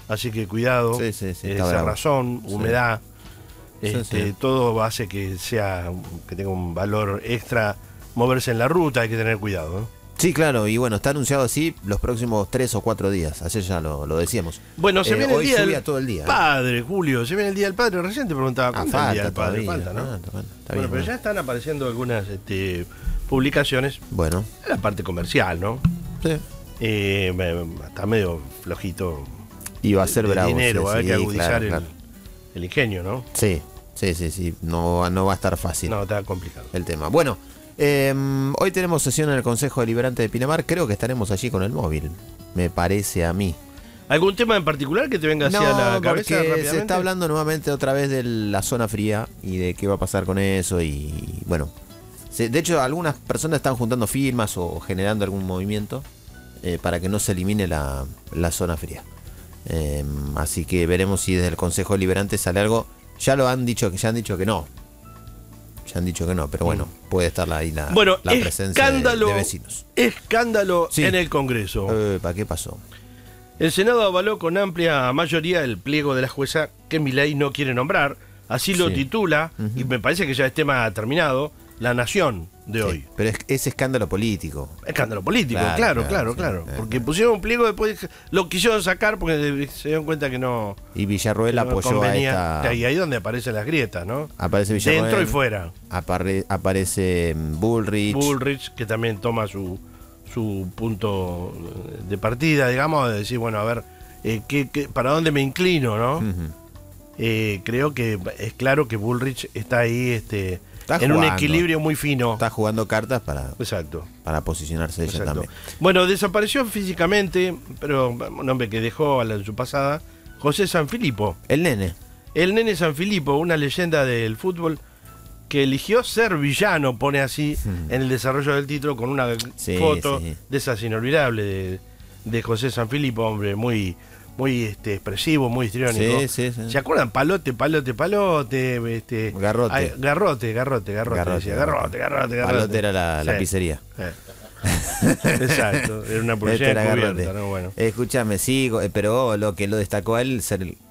así que cuidado. Sí, está bravo. Cerrazón, humedad, Sí. todo hace que tenga un valor extra moverse en la ruta, hay que tener cuidado, ¿no? Sí, claro, y bueno, está anunciado así los próximos 3 o 4 días. Ayer ya lo decíamos. Bueno, se viene el hoy día lluvia del todo el día. padre, Julio, se viene el día del padre. Recién te preguntaba, ¿cuándo es el día del padre? todavía. Falta, ¿no? Está Bueno, bien, pero ya están apareciendo algunas publicaciones Bueno, en la parte comercial, ¿no? sí. Está medio flojito Y va a ser de bravo. dinero, sí, hay que sí, agudizar claro. el ingenio, ¿no? Sí. No va a estar fácil No, está complicado. el tema. Bueno, hoy tenemos sesión en el Consejo Deliberante de Pinamar. Creo que estaremos allí con el móvil, me parece a mí. ¿Algún tema en particular que te venga hacia la cabeza porque rápidamente? se está hablando nuevamente otra vez de la zona fría y de qué va a pasar con eso. Y bueno, de hecho algunas personas están juntando firmas o generando algún movimiento para que no se elimine la zona fría. Así que veremos si desde el Consejo Deliberante sale algo. Ya han dicho que no. Ya han dicho que no, pero bueno, puede estar ahí la presencia de vecinos. Escándalo Sí. en el Congreso. ¿Para qué pasó? El Senado avaló con amplia mayoría el pliego de la jueza que Milei no quiere nombrar. Así lo Sí. titula, y me parece que ya es tema terminado, La Nación de Sí, hoy. pero es escándalo político. Escándalo político, Claro, claro. sí. Porque pusieron un pliego, después lo quisieron sacar porque se dieron cuenta que no, Y Villarroel no apoyó convenía. a esta. Y ahí es donde aparecen las grietas, ¿no? Aparece Villarroel. Dentro y fuera. Aparece Bullrich. Bullrich, que también toma su punto de partida, digamos, de decir, bueno, a ver, ¿para dónde me inclino, no? Ujú. Creo que es claro que Bullrich está ahí Está en un jugando. equilibrio muy fino. Está jugando cartas Exacto. para posicionarse ella Exacto. también. Bueno, desapareció físicamente, pero un hombre que dejó en su pasada, José Sanfilippo. El nene. El nene Sanfilippo, una leyenda del fútbol que eligió ser villano, pone así en el desarrollo del título, con una foto sí. de esas inolvidables de José Sanfilippo, hombre muy expresivo, muy histriónico. Sí. ¿Se acuerdan? Palote. Garrote. Ay, garrote. Decía, garrote. Palote era la Sí. pizzería. Exacto, era una publicidad Este era encubierta, Garrote. ¿no? Bueno. Escúchame, sí, pero lo que lo destacó a él ser